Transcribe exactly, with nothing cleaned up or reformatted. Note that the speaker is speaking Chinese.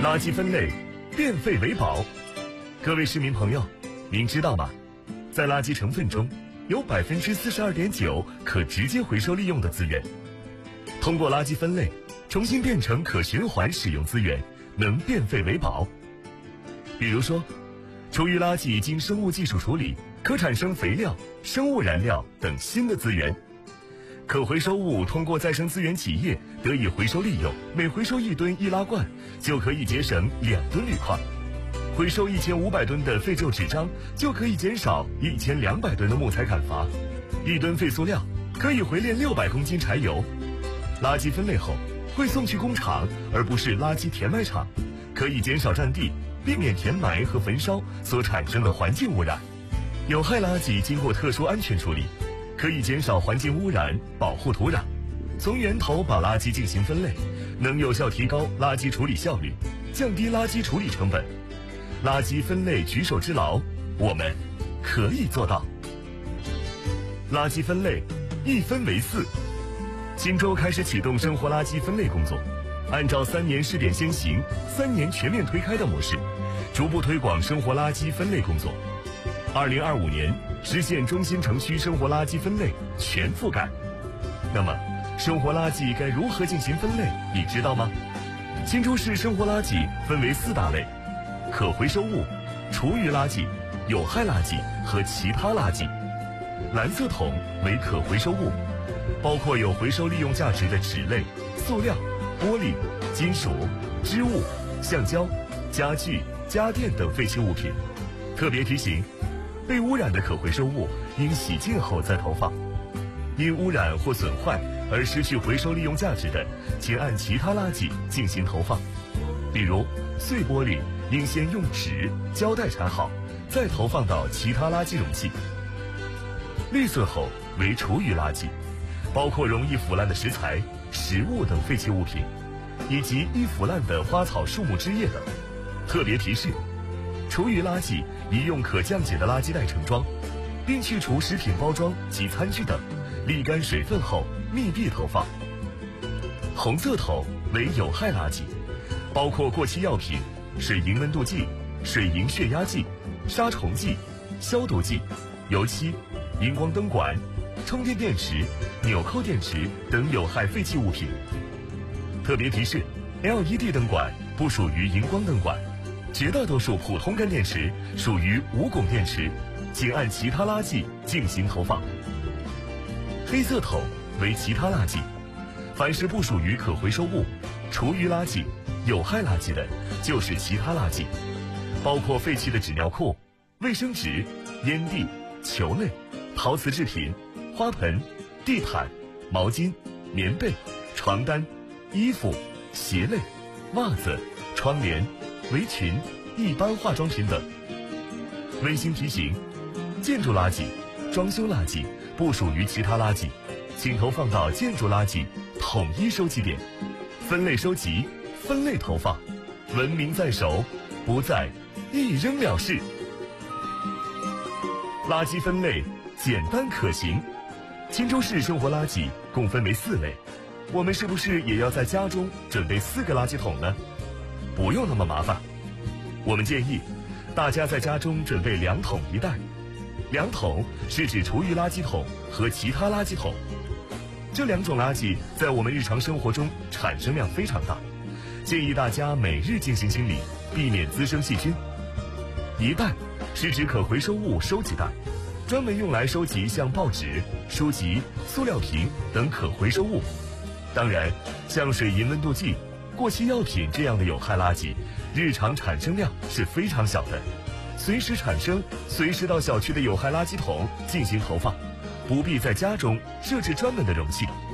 垃圾分类，变废为宝。各位市民朋友，您知道吗？在垃圾成分中，有百分之四十二点九可直接回收利用的资源。通过垃圾分类，重新变成可循环使用资源，能变废为宝。比如说，厨余垃圾经生物技术处理，可产生肥料、生物燃料等新的资源。可回收物通过再生资源企业得以回收利用，每回收一吨易拉罐，就可以节省两吨铝块；回收一千五百吨的废旧纸张，就可以减少一千两百吨的木材砍伐；一吨废塑料可以回炼六百公斤柴油。垃圾分类后会送去工厂，而不是垃圾填埋场，可以减少占地，避免填埋和焚烧所产生的环境污染。有害垃圾经过特殊安全处理，可以减少环境污染，保护土壤。从源头把垃圾进行分类，能有效提高垃圾处理效率，降低垃圾处理成本。垃圾分类举手之劳，我们可以做到。垃圾分类一分为四。荆州开始启动生活垃圾分类工作，按照三年试点先行、三年全面推开的模式，逐步推广生活垃圾分类工作。二零二五年实现中心城区生活垃圾分类全覆盖。那么，生活垃圾该如何进行分类，你知道吗？荆州市生活垃圾分为四大类：可回收物、厨余垃圾、有害垃圾和其他垃圾。蓝色桶为可回收物，包括有回收利用价值的纸类、塑料、玻璃、金属、织物、橡胶、家具、家电等废弃物品。特别提醒，被污染的可回收物应洗净后再投放，因污染或损坏而失去回收利用价值的，请按其他垃圾进行投放。比如碎玻璃应先用纸、胶带缠好，再投放到其他垃圾容器。绿色桶为厨余垃圾，包括容易腐烂的食材、食物等废弃物品，以及易腐烂的花草树木枝叶等。特别提示，厨余垃圾宜用可降解的垃圾袋盛装，并去除食品包装及餐具等，沥干水分后密闭投放。红色桶为有害垃圾，包括过期药品、水银温度计、水银血压计、杀虫剂、消毒剂、油漆、荧光灯管、充电电池、纽扣电池等有害废弃物品。特别提示， L E D 灯管不属于荧光灯管，绝大多数普通干电池属于无汞电池，请按其他垃圾进行投放。黑色桶为其他垃圾，凡是不属于可回收物、厨余垃圾、有害垃圾的，就是其他垃圾，包括废弃的纸尿裤、卫生纸、烟蒂、球类、陶瓷制品、花盆、地毯、毛巾、棉被、床单、衣服、鞋类、袜子、窗帘、围裙、一般化妆品等。温馨提醒，建筑垃圾、装修垃圾不属于其他垃圾，请投放到建筑垃圾统一收集点，分类收集，分类投放，文明在手，不再一扔了事。垃圾分类简单可行。荆州市生活垃圾共分为四类，我们是不是也要在家中准备四个垃圾桶呢？不用那么麻烦，我们建议大家在家中准备两桶一袋。两桶是指厨余垃圾桶和其他垃圾桶，这两种垃圾在我们日常生活中产生量非常大，建议大家每日进行清理，避免滋生细菌。一袋是指可回收物收集袋，专门用来收集像报纸、书籍、塑料瓶等可回收物。当然，像水银温度计、过期药品这样的有害垃圾，日常产生量是非常小的，随时产生，随时到小区的有害垃圾桶进行投放，不必在家中设置专门的容器。